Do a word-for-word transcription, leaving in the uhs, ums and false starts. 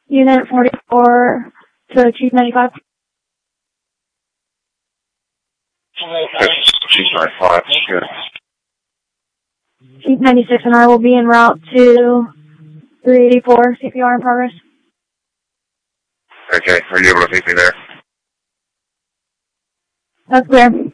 Unit forty-four to Chief ninety-five. Chief ninety-five, good. Chief ninety-six and I will be en route to three eighty-four, C P R in progress. Okay, are you able to meet me there? That's clear.